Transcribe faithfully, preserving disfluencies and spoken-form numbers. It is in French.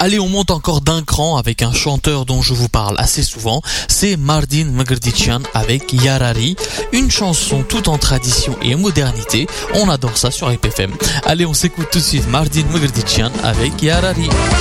Allez, on monte encore d'un cran avec un chanteur dont je vous parle assez souvent, c'est Mardin Mgrdichian avec Yarari, une chanson toute en tradition et modernité. On adore ça sur I P F M. Allez, on s'écoute tout de suite Mardin Mgrdichian avec Yarari.